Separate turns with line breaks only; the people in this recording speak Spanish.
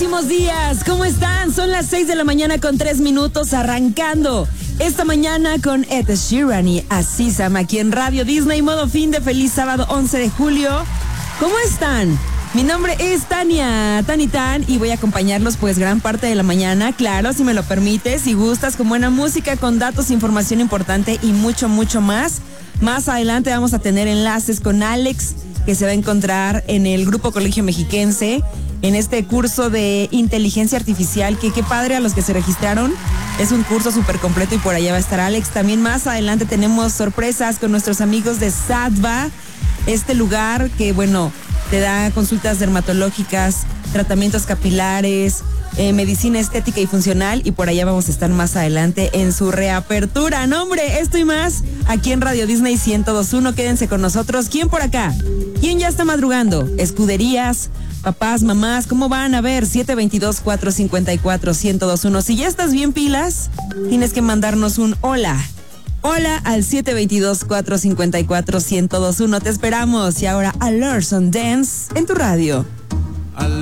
Buenísimos días, ¿cómo están? Son las 6 de la mañana con 3 minutos, arrancando esta mañana con Ed Sheeran y Asisam aquí en Radio Disney, modo fin de feliz sábado 11 de julio. ¿Cómo están? Mi nombre es Tania, Tani Tan, y voy a acompañarlos pues gran parte de la mañana, claro, si me lo permites, si gustas, con buena música, con datos, información importante y mucho, mucho más. Más adelante vamos a tener enlaces con Alex, que se va a encontrar en el Grupo Colegio Mexiquense, en este curso de inteligencia artificial, que qué padre a los que se registraron. Es un curso súper completo y por allá va a estar Alex. También más adelante tenemos sorpresas con nuestros amigos de Sadva, este lugar que, bueno, te da consultas dermatológicas, tratamientos capilares, medicina estética y funcional, y por allá vamos a estar más adelante en su reapertura. No, hombre, esto y más aquí en Radio Disney 102.1. Quédense con nosotros. ¿Quién por acá? ¿Quién ya está madrugando? Escuderías, papás, mamás, ¿cómo van? A ver, 722-454-1021. Si ya estás bien pilas, tienes que mandarnos un hola. Hola al 722-454-1021. Te esperamos. Y ahora, Alerson Dance en tu radio.